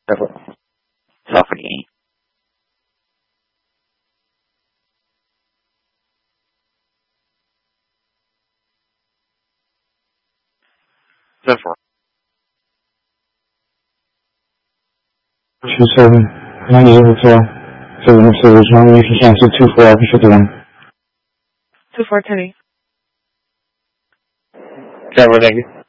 Softly. Zephyr. 27, 98 Hotel, 7 Service, runway for cancel 24 Officer 51. 24 Teddy. Trevor, thank you.